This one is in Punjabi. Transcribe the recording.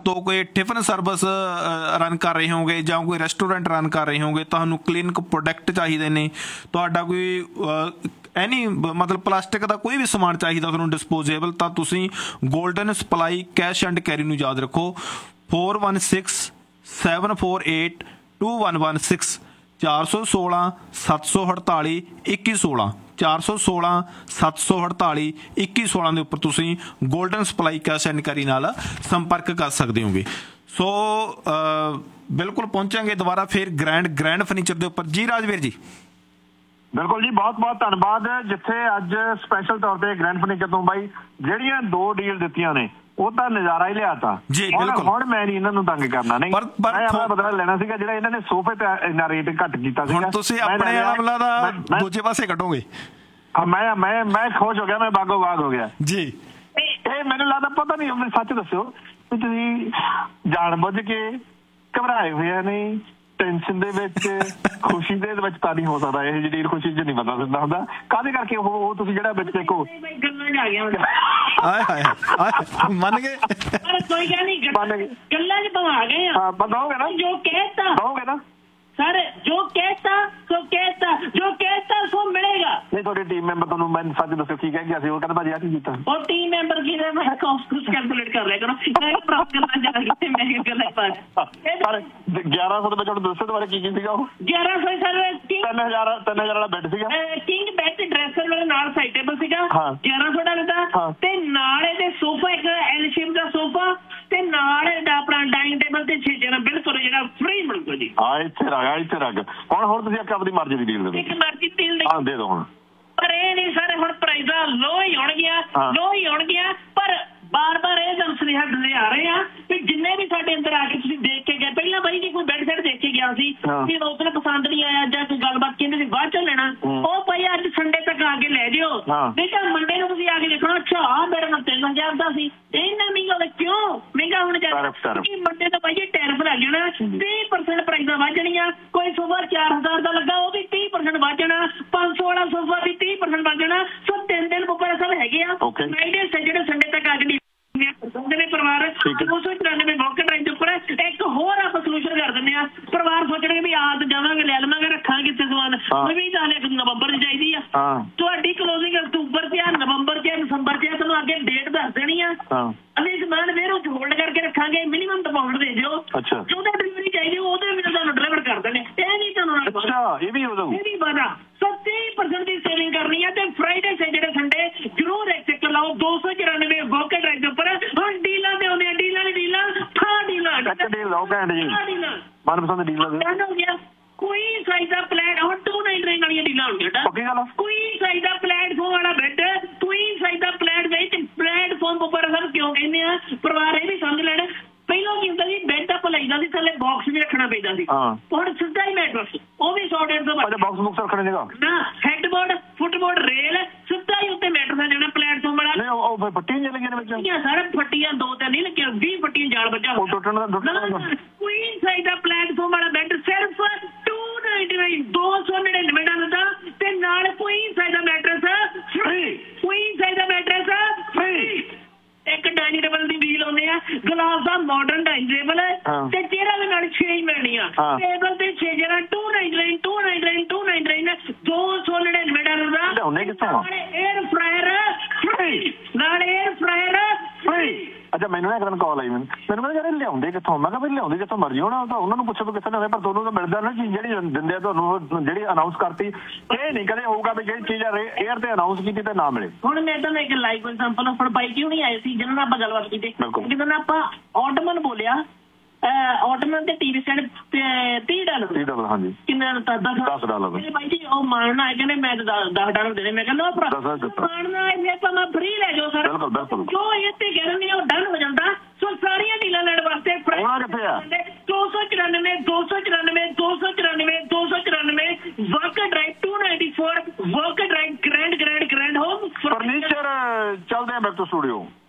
ਤੋਂ ਕੋਈ ਟਿਫਨ ਸਰਵਿਸ ਰਨ ਕਰ ਰਹੇ ਹੋਗੇ ਜਾਂ ਕੋਈ ਰੈਸਟੋਰੈਂਟ ਰਨ ਕਰ ਰਹੇ ਹੋਗੇ, ਤੁਹਾਨੂੰ ਕਲੀਨਿਕ ਪ੍ਰੋਡਕਟ ਚਾਹੀਦੇ ਨੇ, ਤੁਹਾਡਾ ਕੋਈ ਐਨੀ ਮਤਲਬ ਪਲਾਸਟਿਕ ਦਾ ਕੋਈ ਵੀ ਸਮਾਨ ਚਾਹੀਦਾ ਤੁਹਾਨੂੰ ਡਿਸਪੋਜ਼ੇਬਲ, ਤਾਂ ਤੁਸੀਂ golden supply cash and carry ਨੂੰ ਯਾਦ ਰੱਖੋ। 4167482116 416 748 2116 416 748 2116 ਦੇ ਉੱਪਰ ਤੁਸੀਂ golden supply cash and carry ਨਾਲ ਸੰਪਰਕ ਕਰ ਸਕਦੇ ਹੋਗੇ। ਸੋ ਬਿਲਕੁਲ ਪਹੁੰਚਾਂਗੇ ਦੁਬਾਰਾ ਫਿਰ ਗ੍ਰੈਂਡ ਫਰਨੀਚਰ ਦੇ ਉੱਪਰ। ਜੀ ਰਾਜਵੀਰ ਜੀ। ਬਿਲਕੁਲ ਜੀ, ਬਹੁਤ ਬਹੁਤ ਧੰਨਵਾਦ। ਜਿੱਥੇ ਅੱਜ ਸਪੈਸ਼ਲ ਤੌਰ ਤੇ ਗ੍ਰੈਂਡ ਫਰਨੀਚਰ ਤੋਂ ਬਾਈ ਜਿਹੜੀਆਂ 2 ਡੀਲ ਦਿੱਤੀਆਂ ਨੇ ਉਹ ਤਾਂ ਨਜ਼ਾਰਾ ਹੀ ਲਿਆਤਾ ਜੀ। ਬਿਲਕੁਲ, ਹੁਣ ਮੈਂ ਨਹੀਂ ਇਹਨਾਂ ਨੂੰ ਤੰਗ ਕਰਨਾ, ਨਹੀਂ ਮੈਂ ਆਪਣਾ ਬਦਲਾ ਲੈਣਾ ਸੀਗਾ ਜਿਹੜਾ ਇਹਨਾਂ ਨੇ ਸੋਫੇ ਤੇ ਇੰਨਾ ਰੇਟ ਘੱਟ ਕੀਤਾ ਸੀਗਾ। ਹੁਣ ਤੁਸੀਂ ਆਪਣੇ ਆਮਲਾ ਦਾ ਦੂਜੇ ਪਾਸੇ ਕੱਢੋਗੇ। ਮੈਂ ਖੁਸ਼ ਹੋ ਗਿਆ, ਮੈਂ ਬਾਗੋ ਬਾਗ ਹੋ ਗਿਆ ਜੀ। ਇਹ ਮੈਨੂੰ ਲੱਗਦਾ ਪਤਾ ਨਹੀਂ, ਸੱਚ ਦੱਸਿਓ ਵੀ ਤੁਸੀਂ ਜਾਣ ਬੁੱਝ ਕੇ ਘਬਰਾਏ ਹੋਏ ਨਹੀਂ, ਟੈਨਸ਼ਨ ਦੇ ਵਿੱਚ ਖੁਸ਼ੀ ਦੇ ਵਿੱਚ ਤਾਂ ਨਹੀਂ ਹੋ ਸਕਦਾ ਇਹ ਜਿਹੜੀ ਖੁਸ਼ੀ ਚ ਨਹੀਂ ਪਤਾ ਹੁੰਦਾ ਕਾਹਦੇ ਕਰਕੇ ਉਹ ਤੁਸੀਂ ਜਿਹੜਾ ਵਿੱਚ ਦੇਖੋ ਗੱਲਾਂ ਚ ਆ ਗਿਆ ਮੰਨ ਗਏ। ਕੋਈ ਗੱਲ ਨਹੀਂ, ਗੱਲਾਂ ਚ ਆ ਗਏ ਆ। बताओगे ना ਜੋ ਕਹਿਤਾ बताओगे ना सर, जो कहता सो कहता, जो कहता सो मिलेगा। नहीं थोड़ी टीम मेंबर ਤੁਹਾਨੂੰ ਮੈਂ ਸੱਚ ਦੱਸੋ ਕੀ ਕਹਿ ਗਿਆ ਸੀ ਉਹ ਕਹਿੰਦਾ ਭਾਜੀ ਆ ਕੀ ਕੀਤਾ ਉਹ ਟੀਮ ਮੈਂਬਰ ਕੀ ਨੇ, ਮੈਂ ਕਾਸਟ ਕੈਲਕੂਲੇਟ ਕਰ ਲਿਆ ਕਰੋ। ਮੈਂ ਪ੍ਰਾਪਤ ਕਰਨਾ ਜਾ ਰਹੀ ਮੈਂ ਗੱਲਾਂ ਪਰ 1100 ਦੇ ਵਿੱਚ ਹੁਣ ਦੱਸੋ ਦੁਬਾਰਾ ਕੀ ਸੀਗਾ ਉਹ 1100 ਸਰ 3000 ਵਾਲਾ ਬੈੱਡ ਸੀਗਾ, ਕਿੰਗ ਬੈੱਡ ਡਰੈਸਰ ਵਾਲੇ ਨਾਲ ਸਾਈਡ ਟੇਬਲ ਸੀਗਾ 1100 ਦਾ, ਤੇ ਨਾਲ ਇਹਦੇ ਸੋਫਾ ਇੱਕ ਐਲ ਸ਼ੇਪ ਦਾ ਸੋਫਾ, ਤੇ ਨਾਲ ਇਹਦਾ ਆਪਣਾ ਡਾਈਨਿੰਗ ਟੇਬਲ ਤੇ 6 ਜਣਾ ਬਿਲਕੁਲ ਜਿਹੜਾ ਫ੍ਰੀ ਮਿਲੂਗਾ ਜੀ। ਇੱਥੇ ਰੱਖ ਹੁਣ ਤੁਸੀਂ ਆਪਣੀ ਮਰਜ਼ੀ ਦੀ ਡੀਲ ਦੇ ਦਿਓ, ਇੱਕ ਮਰਜ਼ੀ ਡੀਲ ਦੇ ਦਿਓ ਹੁਣ। ਪਰ ਇਹ ਨਹੀਂ ਸਰ, ਹੁਣ ਪ੍ਰਾਈਜ਼ਾਂ ਲੋ ਹੀ ਹੋਣਗੀਆਂ ਪਰ ਬਾਰ-ਬਾਰ ਇਹ ਗੱਲ ਸੁਨੇਹਾ ਦਿੰਦੇ ਆ ਰਹੇ ਆ ਵੀ ਜਿੰਨੇ ਵੀ ਸਾਡੇ ਅੰਦਰ ਆ ਕੇ ਤੁਸੀਂ ਦੇਖ ਕੇ ਗਏ, ਪਹਿਲਾਂ ਬਾਈ ਜੀ ਕੋਈ ਬੈੱਡ ਸੈੱਟ ਦੇਖ ਕੇ ਗਿਆ ਸੀ ਕਿ ਉਸਨੂੰ ਪਸੰਦ ਨਹੀਂ ਆਇਆ ਜਾਂ ਕੋਈ ਗੱਲਬਾਤ ਕਹਿੰਦੇ ਸੀ ਬਾਅਦ ਚੋਂ ਲੈਣਾ, ਉਹ ਭਾਈ ਅੱਜ ਸੰਡੇ ਤੱਕ ਆ ਕੇ ਲੈ ਜਿਓ, ਨਹੀਂ ਤਾਂ ਮੰਡੇ ਨੂੰ ਤੁਸੀਂ ਆ ਕੇ ਦੇਖਣਾ ਅੱਛਾ ਆਹ ਮੇਰੇ ਨਾਲ 3000 ਦਾ ਸੀ, ਇੰਨਾ ਮਹਿੰਗਾ ਕਿਉਂ ਮਹਿੰਗਾ ਹੁਣ ਜਾਂਦਾ ਕਿ ਮੰਡੇ ਤੋਂ ਭਾਈ ਟੈਰਿਫ ਲੱਗ ਜਾਣਾ, 30% ਪ੍ਰਾਈਜ਼ਾਂ ਵੱਧ ਜਾਣੀਆਂ। ਕੋਈ ਸੋਫਾ 4000 ਦਾ ਲੱਗਾ ਉਹ ਵੀ 30% ਵੱਧ ਜਾਣਾ, 500 ਵਾਲਾ ਸੋਫਾ ਵੀ 30% ਵੱਧ ਜਾਣਾ। ਸੋ 3 ਦਿਨ ਉੱਪਰ ਸਭ ਹੈਗੇ ਆ ਫਰਾਈਡੇ ਜਿਹੜੇ ਸੰਡੇ ਤੱਕ ਆ ਕੇ ਪਰਿਵਾਰ 294 ਮੌਕੇ ਟਾਈਮ ਦੇ ਉੱਪਰ ਇੱਕ ਹੋਰ ਆਪਾਂ ਸੋਲੂਸ਼ਨ ਕਰ ਦਿੰਦੇ ਆ। ਪਰਿਵਾਰ ਸੋਚਣਗੇ ਵੀ ਆਦ ਜਾਵਾਂਗੇ ਲੈ ਲਵਾਂਗੇ ਰੱਖਾਂਗੇ ਕਿੱਥੇ ਸਮਾਨ, ਉਹ ਵੀ ਤਾਂ ਨਵੰਬਰ ਚ ਚਾਹੀਦੀ ਆ ਤੁਹਾਡੀ ਕਲੋਜ਼ਿੰਗ ਅਕਤੂਬਰ ਚ ਆ, ਨਵੰਬਰ ਚ, ਦਸੰਬਰ ਚ, ਤੁਹਾਨੂੰ ਅੱਗੇ ਡੇਟ ਦੱਸ ਦੇਣੀ ਆ। ਅਸੀਂ ਸਮਾਨ ਫਿਰ ਉਹ ਹੋਲਡ ਕਰਕੇ ਰੱਖਾਂਗੇ, ਮਿਨੀਮਮ ਡਿਪੋਜ਼ਿਟ ਦੇ ਦਿਓ, ਜੋ ਡਿਲੀਵਰੀ ਚਾਹੀਦੀ ਉਹਦੇ ਵਿੱਚ ਤੁਹਾਨੂੰ ਡਿਲੀਵਰ ਕਰ ਦੇਣੇ। ਇਹ ਨਹੀਂ ਤੁਹਾਨੂੰ ਇਹ ਵੀ ਵਾਦਾ 30% ਦੀ ਸੇਵਿੰਗ ਕਰਨੀ ਹੈ। ਤੇ ਫਰਾਈਡੇ ਜਿਹੜੇ ਸੰਡੇ ਜ਼ਰੂਰ ਇੱਕ ਚੱਕਰ ਲਾਓ 294 ਮੌਕੇ ਟਾਈਮ ਦੇ ਉੱਪਰ। ਹੁਣ ਡੀਲਾਂ ਤੇ ਆਉਂਦੇ ਆ, ਡੀਲਾਂ ਮਨਪਸੰਦ ਡੀਲਾਂ ਹੋ ਗਿਆ। ਕੋਈ ਸਾਈਜ਼ ਦਾ ਪਲੈਨ ਹੁਣ 299 ਵਾਲੀਆਂ ਡੀਲਾਂ ਹੋਣਗੀਆਂ। ਕੋਈ ਸਾਈਜ਼ ਦਾ ਪਲੈਟਫਾਰਮ ਵਾਲਾ ਬੈੱਡ, ਕੋਈ ਸਾਈਜ਼ ਦਾ ਪਲੈਟਫਾਰਮ ਉੱਪਰ ਸਭ ਕਿਉਂ ਕਹਿੰਦੇ ਆ, ਪਰਿਵਾਰ ਇਹ ਵੀ ਸਮਝ ਲੈਣ। ਪਹਿਲਾਂ ਕੀ ਹੁੰਦਾ ਸੀ ਬੈੱਡ ਆਪਾਂ ਲਈਦਾ ਸੀ, ਥੱਲੇ ਬਾਕਸ ਵੀ ਰੱਖਣਾ ਪੈਂਦਾ ਸੀ, ਹੁਣ ਸਿੱਧਾ ਹੀ ਮੈਟਰਸ, ਉਹ ਵੀ 100-150 ਰੱਖਣੇ ਨਾ, ਹੈਡਬੋਰਡ ਫੁੱਟਬੋਰਡ ਰੇਲ ਸਿੱਧਾ ਹੀ ਉੱਤੇ ਮੈਟਰਸ ਆ ਜਾਣਾ ਪਲੇਟਫਾਰਮ ਵਾਲਾ। ਪੱਟੀਆਂ ਲੱਗੀਆਂ ਸਾਰਾ ਫੱਟੀਆਂ 2-3 ਨਹੀਂ ਲੱਗੀਆਂ, 20 ਫੱਟੀਆਂ ਜਾਲ ਵੱਜਾ ਕੋਈ ਸਾਈਜ਼ ਦਾ ਪਲੇਟਫਾਰਮ ਵਾਲਾ ਬੈੱਡ ਸਿਰਫ 299 $299 ਦਾ, ਤੇ ਨਾਲ ਕੋਈ ਸਾਈਜ਼ ਦਾ ਮੈਟਰਸ ਫ੍ਰੀ, ਕੋਈ ਸਾਈਜ਼ ਦਾ ਮੈਟਰਸ ਫ੍ਰੀ। ਇੱਕ ਡਾਈਨਿੰਗ ਟੇਬਲ ਦੀ ਵੀਲ ਆਉਂਦੇ ਆ, ਗਲਾਸ ਦਾ ਮਾਡਰਨ ਡਾਈਨਿੰਗ ਟੇਬਲ ਤੇ ਚੇਅਰਾਂ ਦੇ ਨਾਲ 6 ਹੀ ਮਿਲਣੀਆਂ, ਟੇਬਲ ਤੇ 6 ਜਿਹੜਾ 299 $299 ਦਾ, ਏਅਰ ਫਰਾਇਰ ਫ੍ਰੀ। ਅੱਛਾ ਮੈਨੂੰ ਨਾ ਇੱਕ ਦਿਨ ਕਾਲ ਆਈ, ਮੈਨੂੰ ਕਹਿੰਦਾ ਯਾਰ ਲਿਆਉਂਦੇ ਕਿੱਥੋਂ? ਮੈਂ ਕਿਹਾ ਵੀ ਲਿਆਉਂਦੇ ਜਿੱਥੋਂ ਮਰਜ਼ੀ ਹੋਣਾ, ਤਾਂ ਉਹਨਾਂ ਨੂੰ ਪੁੱਛੋ ਵੀ ਕਿੱਥੇ ਲਿਆਉਂਦੇ, ਪਰ ਤੁਹਾਨੂੰ ਤਾਂ ਮਿਲਦਾ ਨਾ ਚੀਜ਼ ਜਿਹੜੀ ਦਿੰਦੇ ਆ ਤੁਹਾਨੂੰ, ਜਿਹੜੀ ਅਨਾਊਂਸ ਕਰਤੀ। ਇਹ ਨਹੀਂ ਕਦੇ ਹੋਊਗਾ ਵੀ ਜਿਹੜੀ ਚੀਜ਼ ਏਅਰ ਤੇ ਅਨਾਊਂਸ ਕੀਤੀ ਤੇ ਨਾ ਮਿਲੇ। ਹੁਣ ਮੈਂ ਤੁਹਾਨੂੰ ਇੱਕ ਲਾਈਵ ਐਗਜ਼ਾਮਪਲ ਹੁਣ ਬਾਈ ਕਿਉਂ ਨਹੀਂ ਆਏ ਸੀ ਜਿਹਨਾਂ ਨਾਲ ਆਪਾਂ ਗੱਲਬਾਤ ਕੀਤੀ, ਜਦੋਂ ਆਪਾਂ ਆਟੋਮਨ ਬੋਲਿਆ, ਆਟੋਮਨ ਤੇ ਟੀਵੀ ਸੈਟ $30 ਹਾਂਜੀ ਕਿੰਨਾ $10 ਬਾਈ ਜੀ ਉਹ ਮਾਰਨਾ ਹੈ, ਕਹਿੰਦੇ ਮੈਂ $10 ਦੇਣੇ। ਮੈਂ ਕਹਿੰਦਾ ਮਾਰਨਾ ਹੈ ਮੈਂ ਫ੍ਰੀ ਲੈ ਜਾਓ ਸਰ, ਜੋ ਇਹ ਤੇ ਕਹਿੰਦੇ ਉਹ ਡਨ ਹੋ ਜਾਂਦਾ। ਸੋ ਸਾਰੀਆਂ ਡੀਲਾਂ ਲੈਣ ਵਾਸਤੇ 294 worker drive 294 worker drive grand home furniture. ਚੱਲਦੇ ਆ ਬੈਕ ਟੂ ਸਟੂਡੀਓ।